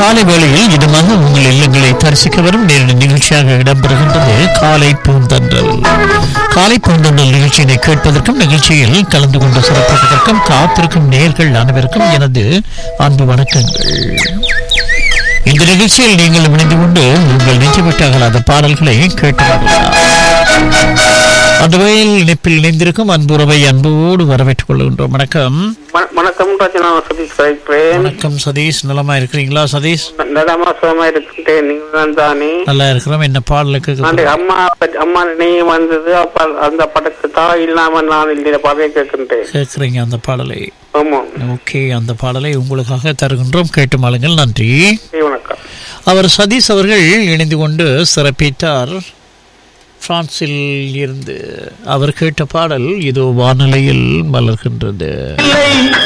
காலை வேளையில் இதமாக உங்கள் இல்லங்களை தரிசிக்க வரும் நேரடி நிகழ்ச்சியாக இடம்பெறுகின்றது காலை பூந்தன்றல். காலை பூந்தன்றல் நிகழ்ச்சியினை கேட்பதற்கும் நிகழ்ச்சியில் கலந்து கொண்டு சிறப்பிப்பதற்கும் காத்திருக்கும் நேயர்கள் அனைவருக்கும் எனது அன்பு வணக்கங்கள். இந்த நிகழ்ச்சியில் நீங்கள் இணைந்து கொண்டு உங்கள் நெஞ்சுவிட்டு அகலாத பாடல்களை கேட்டு வரலாம். அந்த வகையில் இணைப்பில் இணைந்திருக்கும் அன்புறவை அன்போடு வரவேற்றுக் கொள்கின்றோம். வணக்கம். வணக்கம் ராஜனா, சதீஷ் பேசுறேன். வணக்கம் சதீஷ், நலமா இருக்கிறீங்களா சதீஷ்? நலமா சுகமா இருக்கின்றேன். நீங்கள் தானே? நல்லா இருக்கிறோம். என்ன பாடலுக்கு? அம்மா நினைவு வந்தது. அப்ப அந்த படத்தை தான் இல்லாம நான் இந்த பாடலை கேட்கிறீங்க அந்த பாடலை? ஆமா. ஓகே, அந்த பாடலை உங்களுக்காக தருகின்றோம், கேட்டு மாளுங்கள். நன்றி. வணக்கம். அவர் சதீஷ் அவர்கள் இணைந்து கொண்டு சிறப்பித்தார் பிரான்சில் இருந்து. அவர் கேட்ட பாடல் இதோ வானிலையில் மலர்கின்றது.